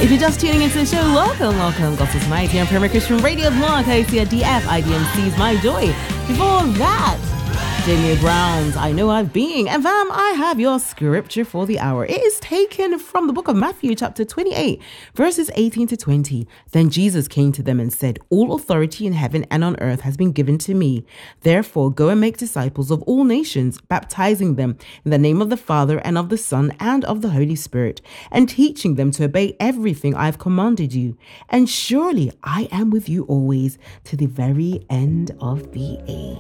If you're just tuning into the show, welcome. Gospel's Mighty on Premier Christian Radio Blog, KCR DF, IDMC's My Joy. Before that, Jamie Brown's I Know I've Been. And fam, I have your scripture for the hour. It is taken from the book of Matthew, chapter 28, verses 18 to 20. Then Jesus came to them and said, all authority in heaven and on earth has been given to me. Therefore, go and make disciples of all nations, baptizing them in the name of the Father and of the Son and of the Holy Spirit, and teaching them to obey everything I have commanded you. And surely I am with you always to the very end of the age.